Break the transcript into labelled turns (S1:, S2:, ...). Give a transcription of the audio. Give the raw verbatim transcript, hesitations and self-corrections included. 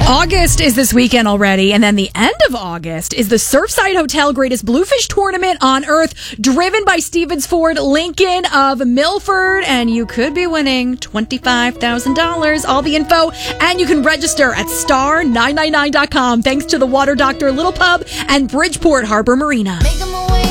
S1: August is this weekend already, and then the end of August is the Surfside Hotel Greatest Bluefish Tournament on Earth, driven by Stevens Ford Lincoln of Milford, and you could be winning twenty-five thousand dollars. All the info, and you can register at star nine nine nine dot com, thanks to the Water Doctor Little Pub and Bridgeport Harbor Marina.